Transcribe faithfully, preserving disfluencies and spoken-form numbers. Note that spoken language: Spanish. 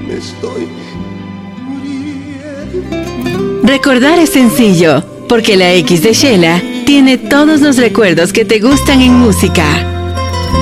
me estoy muriendo. Recordar es sencillo, porque la X de Shela tiene todos los recuerdos que te gustan en música.